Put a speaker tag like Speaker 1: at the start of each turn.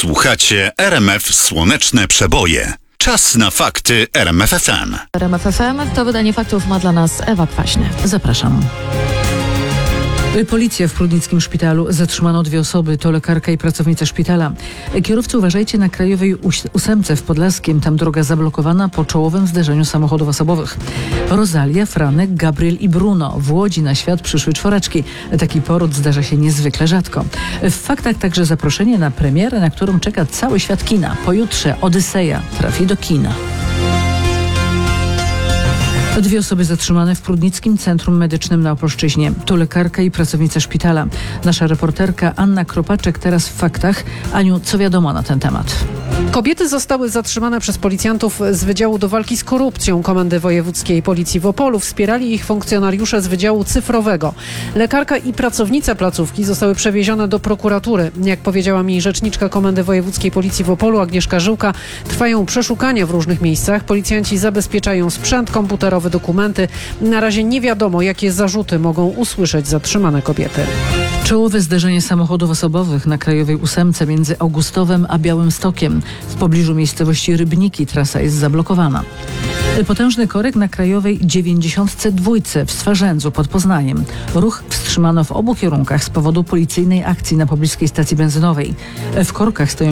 Speaker 1: Słuchacie RMF Słoneczne Przeboje. Czas na fakty RMF FM.
Speaker 2: RMF FM to wydanie faktów ma dla nas Ewa Kwaśny. Zapraszam. Policja w prudnickim szpitalu zatrzymano 2 osoby, to lekarka i pracownica szpitala. Kierowcy, uważajcie na Krajowej 8 w Podlaskiem, tam droga zablokowana po czołowym zderzeniu samochodów osobowych. Rosalia, Franek, Gabriel i Bruno. W Łodzi na świat przyszły 4. Taki poród zdarza się niezwykle rzadko. W faktach także zaproszenie na premierę, na którą czeka cały świat kina. Pojutrze Odyseja trafi do kina. 2 osoby zatrzymane w Prudnickim Centrum Medycznym na Opolszczyźnie. To lekarka i pracownica szpitala. Nasza reporterka Anna Kropaczek teraz w faktach. Aniu, co wiadomo na ten temat?
Speaker 3: Kobiety zostały zatrzymane przez policjantów z Wydziału do Walki z Korupcją Komendy Wojewódzkiej Policji w Opolu. Wspierali ich funkcjonariusze z Wydziału Cyfrowego. Lekarka i pracownica placówki zostały przewiezione do prokuratury. Jak powiedziała mi rzeczniczka Komendy Wojewódzkiej Policji w Opolu Agnieszka Żyłka, trwają przeszukania w różnych miejscach. Policjanci zabezpieczają sprzęt komputerowy, dokumenty. Na razie nie wiadomo, jakie zarzuty mogą usłyszeć zatrzymane kobiety.
Speaker 2: Czołowe zderzenie samochodów osobowych na Krajowej 8 między Augustowem a Białymstokiem. W pobliżu miejscowości Rybniki trasa jest zablokowana. Potężny korek na Krajowej 92 w Swarzędzu pod Poznaniem. Ruch wstrzymano w obu kierunkach z powodu policyjnej akcji na pobliskiej stacji benzynowej. W korkach stoją